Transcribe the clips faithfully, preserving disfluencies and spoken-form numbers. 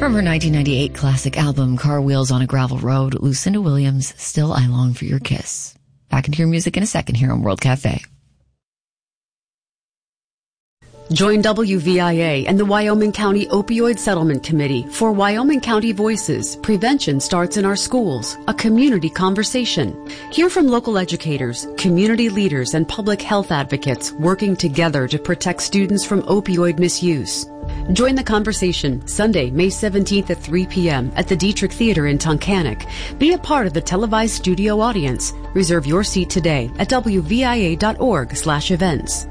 From her nineteen ninety-eight classic album, Car Wheels on a Gravel Road, Lucinda Williams, Still I Long for Your Kiss. Back into your music in a second here on World Cafe. Join W V I A and the Wyoming County Opioid Settlement Committee for Wyoming County Voices. Prevention starts in our schools. A community conversation. Hear from local educators, community leaders, and public health advocates working together to protect students from opioid misuse. Join the conversation Sunday, May seventeenth at three p.m. at the Dietrich Theater in Tunkhannock. Be a part of the televised studio audience. Reserve your seat today at w v i a dot org slash events.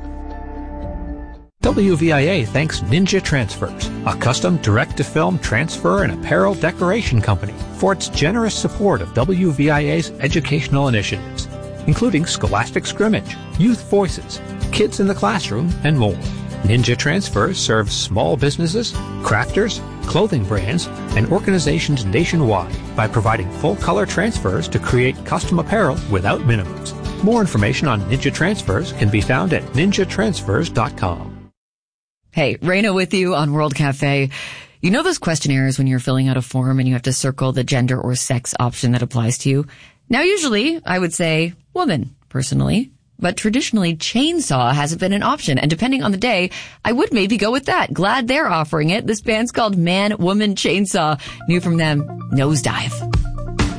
W V I A thanks Ninja Transfers, a custom direct-to-film transfer and apparel decoration company, for its generous support of W V I A's educational initiatives, including Scholastic Scrimmage, Youth Voices, Kids in the Classroom, and more. Ninja Transfers serves small businesses, crafters, clothing brands, and organizations nationwide by providing full-color transfers to create custom apparel without minimums. More information on Ninja Transfers can be found at ninja transfers dot com. Hey, Raina with you on World Cafe. You know those questionnaires when you're filling out a form and you have to circle the gender or sex option that applies to you? Now, usually, I would say woman, personally. But traditionally, chainsaw hasn't been an option. And depending on the day, I would maybe go with that. Glad they're offering it. This band's called Man, Woman, Chainsaw. New from them, Nosedive.